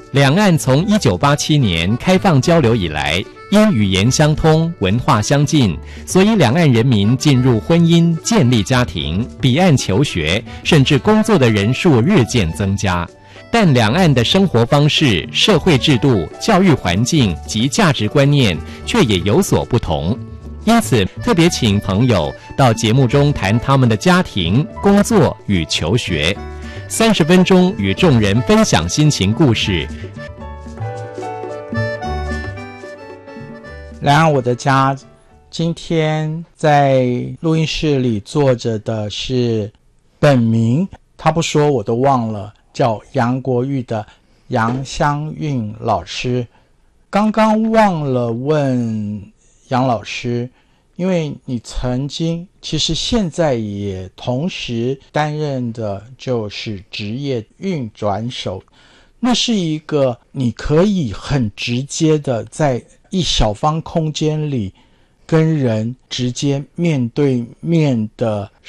两岸从1987年开放交流以来，因语言相通、文化相近，所以两岸人民进入婚姻、建立家庭、彼岸求学，甚至工作的人数日渐增加。但两岸的生活方式、社会制度、教育环境及价值观念却也有所不同。因此，特别请朋友到节目中谈他们的家庭、工作与求学。30分钟与众人分享心情故事。 两岸我的家，今天在录音室里坐着的是本名他不说我都忘了，叫杨国玉的杨香韵老师。刚刚忘了问杨老师，因为你曾经其实现在也同时担任的就是职业运转手，那是一个你可以很直接的在一小方空间里跟人直接面对面的